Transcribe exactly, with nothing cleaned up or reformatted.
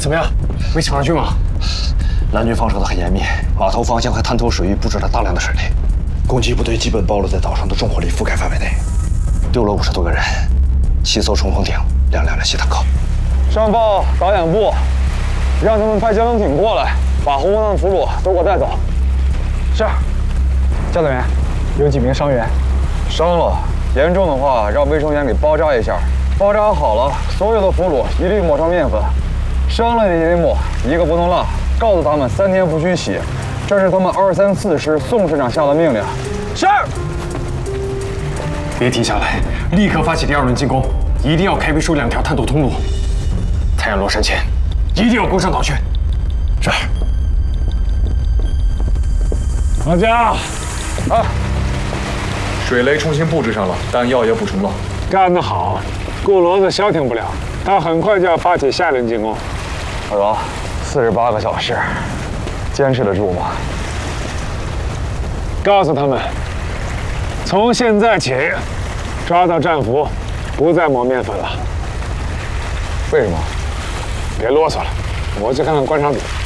怎么样？没抢上去吗？ 蓝军防守的很严密，码头方向和滩头水域布置了大量的水雷，攻击部队基本暴露在岛上的重火力覆盖范围内，丢了五十多个人，七艘冲锋艇，两辆两栖坦克。 上报导演部，让他们派交通艇过来，把红方的俘虏都给我带走。是。教导员，有几名伤员？伤了，严重的话让卫生员给包扎一下。包扎好了，所有的俘虏一律抹上面粉，伤了也得抹，一个不能落。告诉他们三天不许洗，这是他们二三四师宋师长下的命令。是。 别停下来，立刻发起第二轮进攻，一定要开辟出两条探渡通路。太阳落山前，一定要攻上岛去。是。 大家，啊， 水雷重新布置上了，弹药也补充了。 干得好！顾骡子消停不了，他很快就要发起下一轮进攻。二哥，四十八个小时，坚持得住吗？告诉他们，从现在起，抓到战俘，不再抹面粉了。为什么？别啰嗦了，我去看看观察组。